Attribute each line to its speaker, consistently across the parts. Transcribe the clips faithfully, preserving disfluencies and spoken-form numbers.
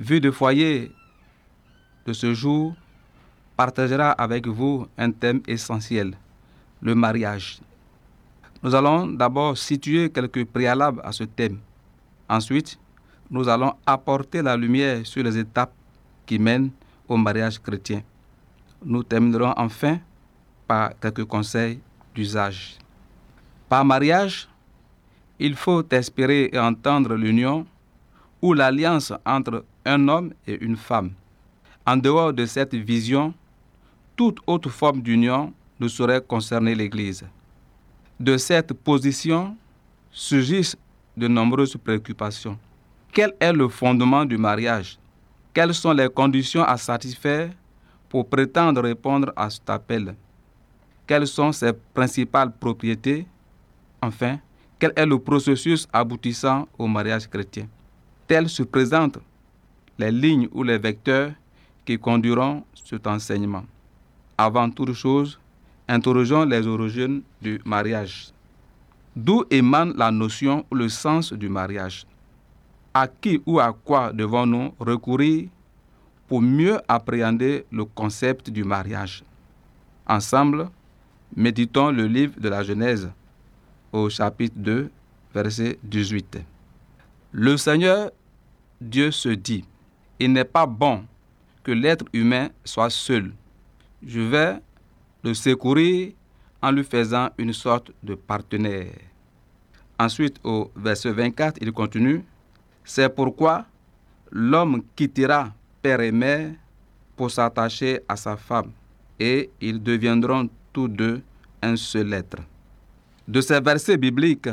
Speaker 1: Vue de foyer de ce jour partagera avec vous un thème essentiel, le mariage. Nous allons d'abord situer quelques préalables à ce thème. Ensuite, nous allons apporter la lumière sur les étapes qui mènent au mariage chrétien. Nous terminerons enfin par quelques conseils d'usage. Par mariage, il faut espérer et entendre l'union ou l'alliance entre un homme et une femme. En dehors de cette vision, toute autre forme d'union ne saurait concerner l'Église. De cette position surgissent de nombreuses préoccupations. Quel est le fondement du mariage? Quelles sont les conditions à satisfaire pour prétendre répondre à cet appel? Quelles sont ses principales propriétés? Enfin, quel est le processus aboutissant au mariage chrétien? Telles se présentent les lignes ou les vecteurs qui conduiront cet enseignement. Avant toute chose, interrogeons les origines du mariage. D'où émane la notion ou le sens du mariage? À qui ou à quoi devons-nous recourir pour mieux appréhender le concept du mariage? Ensemble, méditons le livre de la Genèse au chapitre deux, verset dix-huit. Le Seigneur Dieu se dit, « Il n'est pas bon que l'être humain soit seul. Je vais le secourir en lui faisant une sorte de partenaire. » Ensuite, au verset vingt-quatre, il continue, « C'est pourquoi l'homme quittera père et mère pour s'attacher à sa femme, et ils deviendront tous deux un seul être. » De ces versets bibliques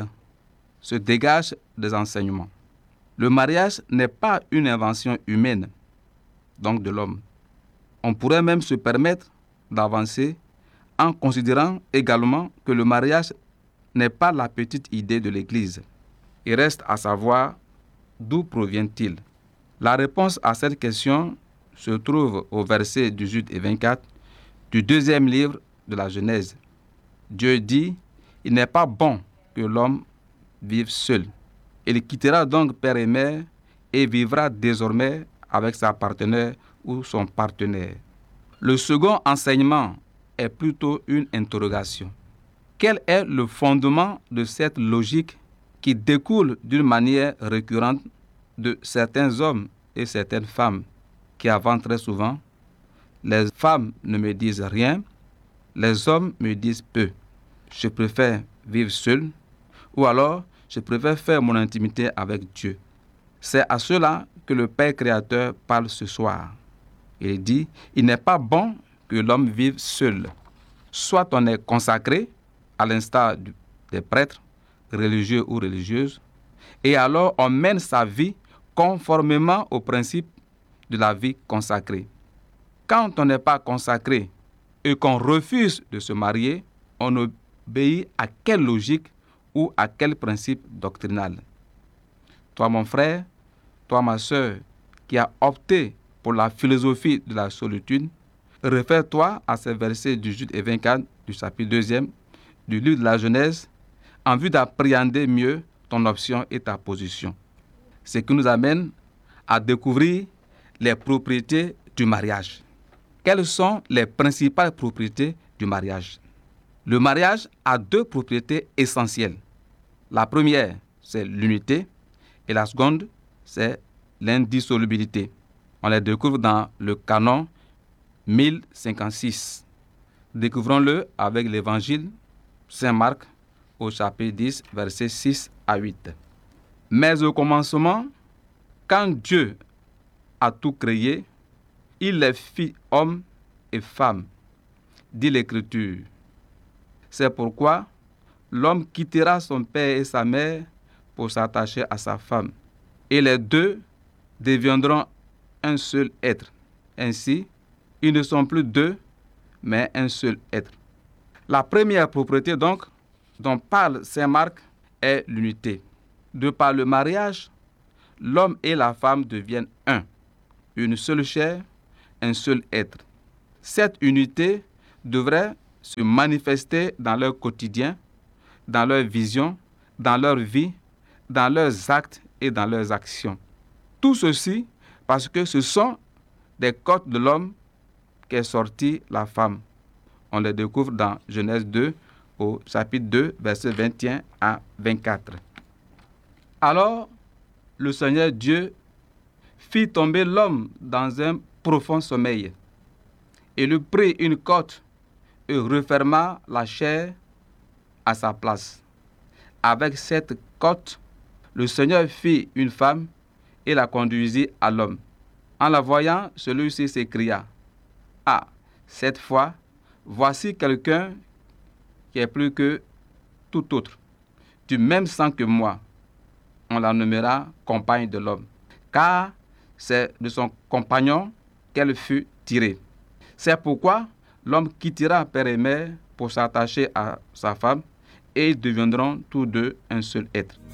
Speaker 1: se dégagent des enseignements. Le mariage n'est pas une invention humaine, donc de l'homme. On pourrait même se permettre d'avancer en considérant également que le mariage n'est pas la petite idée de l'Église. Il reste à savoir d'où provient-il. La réponse à cette question se trouve au verset dix-huit et vingt-quatre du deuxième livre de la Genèse. Dieu dit, « Il n'est pas bon que l'homme vive seul. Il quittera donc père et mère et vivra désormais avec sa partenaire ou son partenaire. » Le second enseignement est plutôt une interrogation. Quel est le fondement de cette logique qui découle d'une manière récurrente de certains hommes et certaines femmes qui avancent très souvent? Les femmes ne me disent rien, les hommes me disent peu. Je préfère vivre seul, ou alors je préfère faire mon intimité avec Dieu. C'est à cela que le Père Créateur parle ce soir. Il dit, il n'est pas bon que l'homme vive seul. Soit on est consacré, à l'instar des prêtres, religieux ou religieuses, et alors on mène sa vie conformément aux principes de la vie consacrée. Quand on n'est pas consacré et qu'on refuse de se marier, on obéit à quelle logique ou à quel principe doctrinal? Toi, mon frère, toi, ma sœur, qui as opté pour la philosophie de la solitude, réfère-toi à ces versets dix-huit et vingt-quatre du chapitre deux du livre de la Genèse en vue d'appréhender mieux ton option et ta position. Ce qui nous amène à découvrir les propriétés du mariage. Quelles sont les principales propriétés du mariage? Le mariage a deux propriétés essentielles. La première, c'est l'unité, et la seconde, c'est l'indissolubilité. On les découvre dans le canon mille cinquante-six. Découvrons-le avec l'évangile Saint Marc au chapitre dix, versets six à huit. Mais au commencement, quand Dieu a tout créé, il les fit hommes et femmes, dit l'Écriture. C'est pourquoi l'homme quittera son père et sa mère pour s'attacher à sa femme, et les deux deviendront un seul être. Ainsi, ils ne sont plus deux, mais un seul être. La première propriété donc dont parle saint Marc est l'unité. De par le mariage, l'homme et la femme deviennent un, une seule chair, un seul être. Cette unité devrait se manifester dans leur quotidien, dans leur vision, dans leur vie, dans leurs actes et dans leurs actions. Tout ceci parce que ce sont des côtes de l'homme qu'est sortie la femme. On les découvre dans Genèse deux, au chapitre deux, versets vingt et un à vingt-quatre. Alors, le Seigneur Dieu fit tomber l'homme dans un profond sommeil. Et lui prit une côte et referma la chair à sa place. Avec cette côte, le Seigneur fit une femme et la conduisit à l'homme. En la voyant, celui-ci s'écria: « Ah, cette fois, voici quelqu'un qui est plus que tout autre, du même sang que moi. » On la nommera compagne de l'homme, car c'est de son compagnon qu'elle fut tirée. C'est pourquoi l'homme quittera père et mère pour s'attacher à sa femme, et ils deviendront tous deux un seul être.